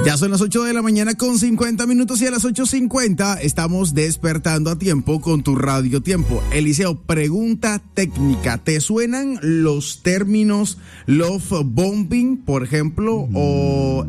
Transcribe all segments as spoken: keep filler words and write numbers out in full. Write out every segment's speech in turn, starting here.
Ya son las ocho de la mañana con cincuenta minutos y a las ocho cincuenta estamos despertando a tiempo con tu Radio Tiempo. Eliseo, pregunta técnica. ¿Te suenan los términos love bombing, por ejemplo, mm. o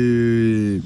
el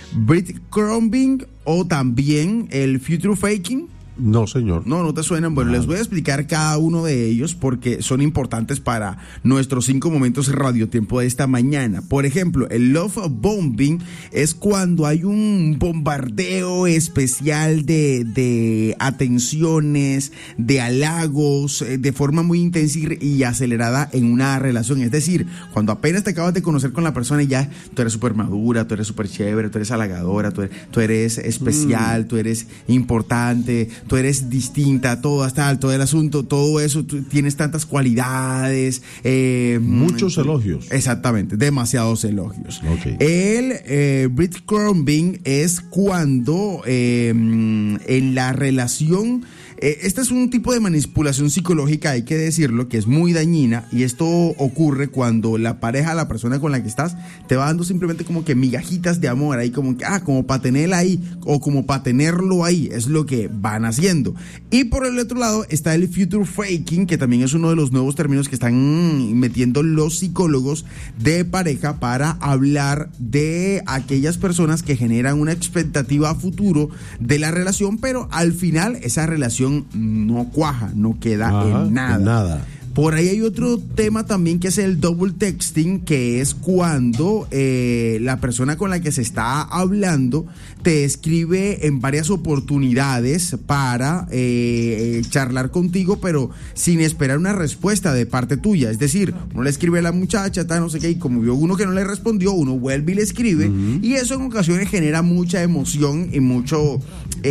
breadcrumbing o también el future faking? No, señor. No, no te suenan. Bueno, les voy a explicar cada uno de ellos porque son importantes para nuestros cinco momentos radiotiempo de esta mañana. Por ejemplo, el love bombing es cuando hay un bombardeo especial de, de atenciones, de halagos, de forma muy intensa y acelerada en una relación. Es decir, cuando apenas te acabas de conocer con la persona y ya tú eres súper madura, tú eres súper chévere, tú eres halagadora, tú eres, tú eres especial, mm. tú eres importante, tú eres distinta, todo hasta todo el asunto, todo eso, tú tienes tantas cualidades. Eh, Muchos elogios. Exactamente, demasiados elogios. Okay. El eh, breadcrumbing es cuando eh, en la relación, eh, este es un tipo de manipulación psicológica, hay que decirlo, que es muy dañina, y esto ocurre cuando la pareja, la persona con la que estás, te va dando simplemente como que migajitas de amor, ahí como que, ah, como para tenerla ahí, o como para tenerlo ahí, es lo que van haciendo. Y por el otro lado está el future faking, que también es uno de los nuevos términos que están metiendo los psicólogos de pareja para hablar de aquellas personas que generan una expectativa a futuro de la relación, pero al final esa relación no cuaja, no queda Ajá, en nada. En nada. Por ahí hay otro tema también que es el double texting, que es cuando eh, la persona con la que se está hablando te escribe en varias oportunidades para eh, charlar contigo, pero sin esperar una respuesta de parte tuya. Es decir, uno le escribe a la muchacha, tal, no sé qué, y como vio uno que no le respondió, uno vuelve y le escribe, uh-huh. y eso en ocasiones genera mucha emoción y mucho,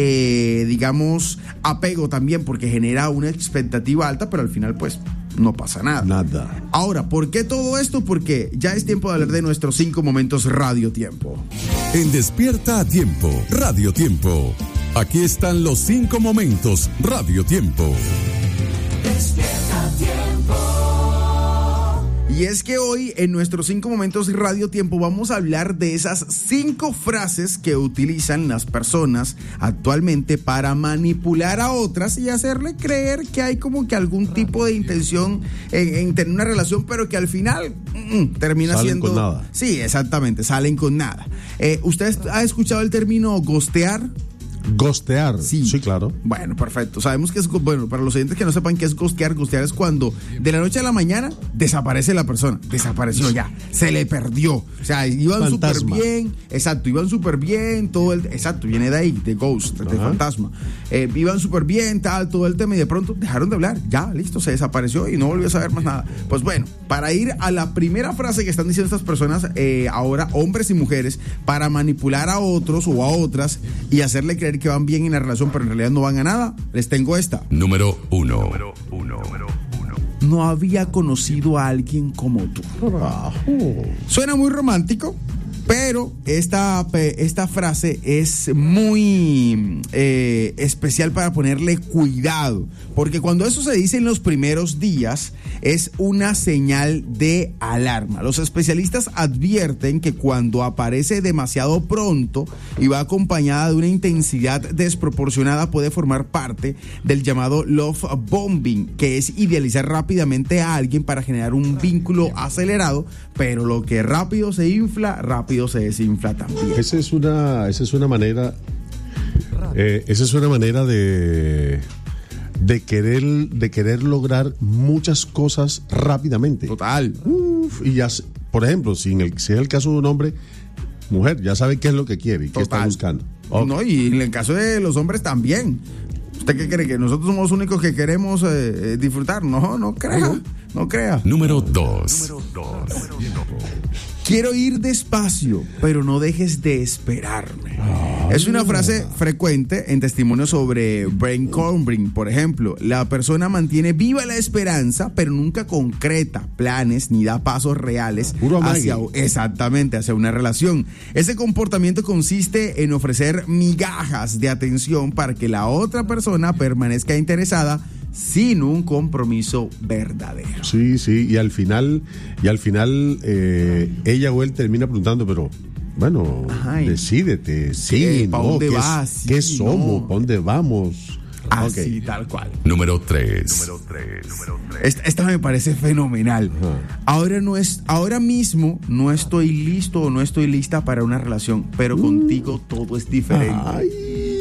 eh, digamos, apego también, porque genera una expectativa alta, pero al final, pues, no pasa nada. Nada. Ahora, ¿por qué todo esto? Porque ya es tiempo de hablar de nuestros cinco momentos Radio Tiempo. En Despierta a Tiempo, Radio Tiempo. Aquí están los cinco momentos Radio Tiempo. Despierta a Tiempo. Y es que hoy en nuestros cinco momentos Radio Tiempo vamos a hablar de esas cinco frases que utilizan las personas actualmente para manipular a otras y hacerle creer que hay como que algún tipo de intención en, en tener una relación, pero que al final mm, termina salen siendo... con nada. Sí, exactamente, salen con nada. Eh, ¿Usted ha escuchado el término ghostear? Ghostear, sí. sí, claro. Bueno, perfecto. Sabemos que es, bueno, para los oyentes que no sepan qué es ghostear, ghostear es cuando de la noche a la mañana desaparece la persona, desapareció ya, se le perdió. O sea, iban súper bien, exacto, iban súper bien, todo el, exacto, viene de ahí, de ghost, Ajá. de fantasma. Eh, iban súper bien, tal, todo el tema, y de pronto dejaron de hablar, ya, listo, se desapareció y no volvió a saber más nada. Pues bueno, para ir a la primera frase que están diciendo estas personas, eh, ahora hombres y mujeres, para manipular a otros o a otras y hacerle creer que van bien en la relación, pero en realidad no van a nada, les tengo esta. Número uno. Número uno. No había conocido a alguien como tú. Suena muy romántico, pero esta, esta frase es muy eh, especial para ponerle cuidado, porque cuando eso se dice en los primeros días es una señal de alarma. Los especialistas advierten que cuando aparece demasiado pronto y va acompañada de una intensidad desproporcionada puede formar parte del llamado love bombing, que es idealizar rápidamente a alguien para generar un vínculo acelerado, pero lo que rápido se infla, rápido se desinfla también. Esa es una, esa es una manera, eh, esa es una manera de de querer, de querer lograr muchas cosas rápidamente. Total. Uf, y ya, por ejemplo, si, en el, si es el caso de un hombre, mujer, ya sabe qué es lo que quiere y qué está buscando. Okay. No, y en el caso de los hombres también. ¿Usted qué cree? ¿Que nosotros somos los únicos que queremos eh, disfrutar? No, no crea, no crea. Número dos. Número dos. Quiero ir despacio, pero no dejes de esperarme. Ay, es una frase frecuente en testimonios sobre breadcrumbing, por ejemplo. La persona mantiene viva la esperanza, pero nunca concreta planes ni da pasos reales hacia, exactamente, hacia una relación. Ese comportamiento consiste en ofrecer migajas de atención para que la otra persona permanezca interesada sin un compromiso verdadero. Sí, sí, y al final, y al final eh, ella o él termina preguntando, pero bueno, Ajá, y- decídete, sí, ¿Qué? ¿Pa' no, dónde ¿qué, vas? es- Sí, qué somos? no. ¿Pa' dónde vamos? Así, Ok. tal cual. Número tres. Esta, esta me parece fenomenal. Ajá. Ahora no es, ahora mismo no estoy listo o no estoy lista para una relación, pero contigo todo es diferente. Ay,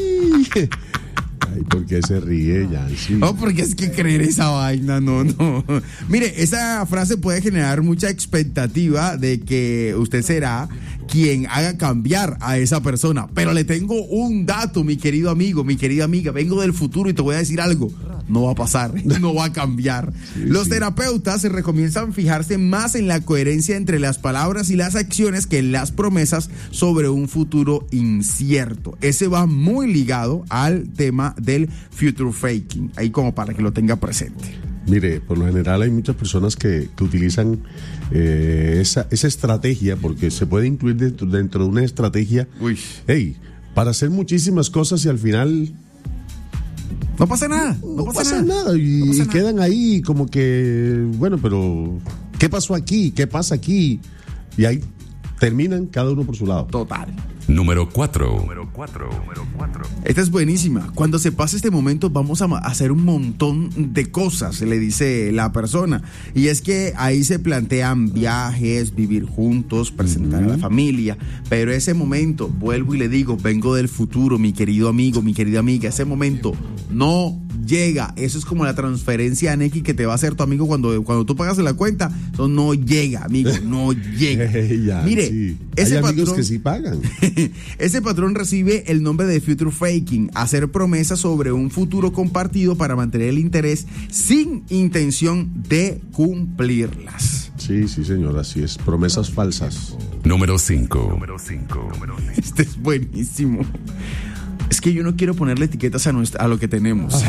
ay, ¿por qué se ríe, Yancy? No, porque es que creer esa vaina, no, no. Mire, esa frase puede generar mucha expectativa de que usted será quien haga cambiar a esa persona. Pero le tengo un dato, mi querido amigo, mi querida amiga. Vengo del futuro y te voy a decir algo. No va a pasar, no va a cambiar. Sí, Los sí. terapeutas se recomiendan fijarse más en la coherencia entre las palabras y las acciones que en las promesas sobre un futuro incierto. Ese va muy ligado al tema del future faking, ahí como para que lo tenga presente. Mire, por lo general hay muchas personas que, que utilizan eh, esa, esa estrategia, porque se puede incluir dentro, dentro de una estrategia, Uy. hey, para hacer muchísimas cosas y al final No pasa nada, no, no pasa, pasa nada. nada, y, No pasa y nada. quedan ahí como que, bueno, pero ¿qué pasó aquí? ¿Qué pasa aquí? Y ahí terminan cada uno por su lado. Total. Número cuatro. Esta es buenísima. Cuando se pase este momento vamos a ma- hacer un montón de cosas, le dice la persona. Y es que ahí se plantean viajes, vivir juntos, presentar a la familia. Pero ese momento, vuelvo y le digo, vengo del futuro, mi querido amigo, mi querida amiga, ese momento no llega. Eso es como la transferencia a Nequi que te va a hacer tu amigo cuando, cuando tú pagas la cuenta. Eso no llega, amigo, no llega. Ya, Mire, sí. ese Hay amigos patrón- que sí pagan. Ese patrón recibe el nombre de future faking, hacer promesas sobre un futuro compartido para mantener el interés sin intención de cumplirlas. Sí, sí, señor, así es. Promesas falsas. Número cinco. Este es buenísimo. Es que yo no quiero ponerle etiquetas a, nuestra, a lo que tenemos.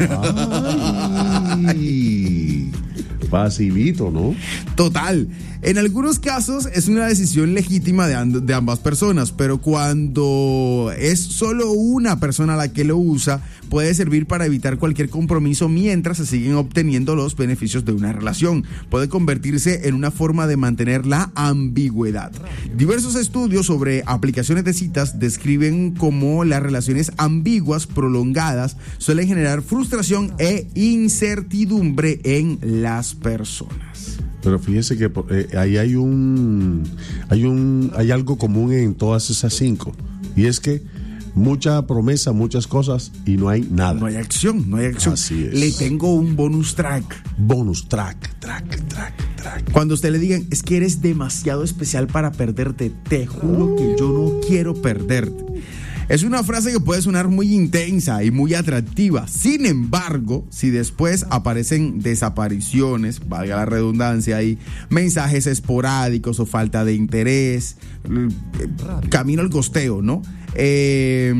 Ay, facilito, ¿no? Total. En algunos casos es una decisión legítima de, and- de ambas personas, pero cuando es solo una persona la que lo usa, puede servir para evitar cualquier compromiso mientras se siguen obteniendo los beneficios de una relación. Puede convertirse en una forma de mantener la ambigüedad. Diversos estudios sobre aplicaciones de citas describen cómo las relaciones ambiguas prolongadas suelen generar frustración e incertidumbre en las personas. Pero fíjese que eh, ahí hay un, hay un, hay algo común en todas esas cinco, y es que mucha promesa, muchas cosas y no hay nada. No hay acción, no hay acción. Así es. Le tengo un bonus track. Bonus track, track, track, track. Cuando usted le digan, es que eres demasiado especial para perderte, te juro que yo no quiero perderte. Es una frase que puede sonar muy intensa y muy atractiva. Sin embargo, si después aparecen desapariciones, valga la redundancia ahí, mensajes esporádicos o falta de interés, eh, camino al gosteo, ¿no? Eh,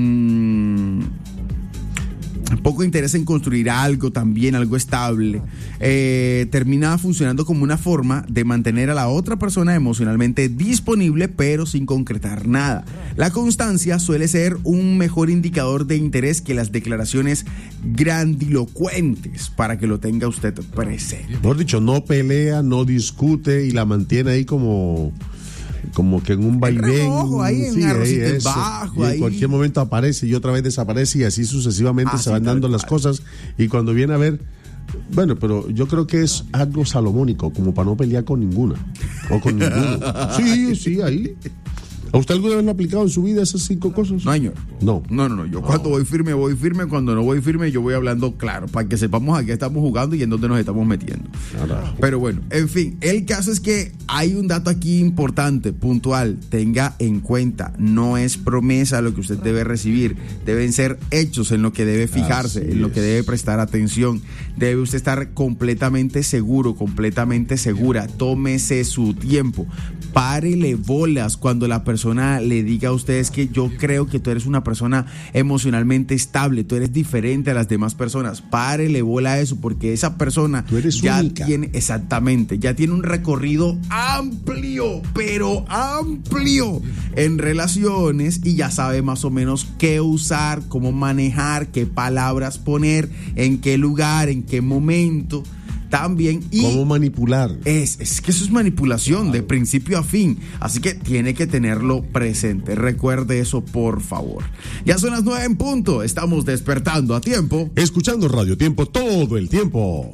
poco interés en construir algo también, algo estable, eh, termina funcionando como una forma de mantener a la otra persona emocionalmente disponible pero sin concretar nada. La constancia suele ser un mejor indicador de interés que las declaraciones grandilocuentes, para que lo tenga usted presente. Mejor dicho, no pelea, no discute y la mantiene ahí como, como que en un vaivén. remojo, ahí en arrocito en eso. bajo, Y en ahí. cualquier momento aparece y otra vez desaparece y así sucesivamente Así se van tal dando las cual. cosas, y cuando viene a ver, bueno, pero yo creo que es algo salomónico, como para no pelear con ninguna o con ninguno. Sí, sí, ahí. ¿A usted alguna vez lo ha aplicado en su vida esas cinco cosas? No, señor. No. No, no, no. Yo cuando voy firme, voy firme. Cuando no voy firme, yo voy hablando claro, para que sepamos a qué estamos jugando y en dónde nos estamos metiendo. Carajo. Pero bueno, en fin, el caso es que hay un dato aquí importante, puntual. Tenga en cuenta, no es promesa lo que usted debe recibir. Deben ser hechos en lo que debe fijarse, Así en lo que es. debe prestar atención. Debe usted estar completamente seguro, completamente segura. Tómese su tiempo. Párele bolas cuando la persona le diga a usted, es que yo creo que tú eres una persona emocionalmente estable, tú eres diferente a las demás personas. Párele bola a eso, porque esa persona Tú eres ya única. tiene, exactamente, ya tiene un recorrido amplio, pero amplio en relaciones, y ya sabe más o menos qué usar, cómo manejar, qué palabras poner, en qué lugar, en qué momento. también. Y ¿cómo manipular? Es, es que eso es manipulación claro. de principio a fin. Así que tiene que tenerlo presente. Recuerde eso, por favor. Ya son las nueve en punto. Estamos despertando a tiempo. Escuchando Radio Tiempo todo el tiempo.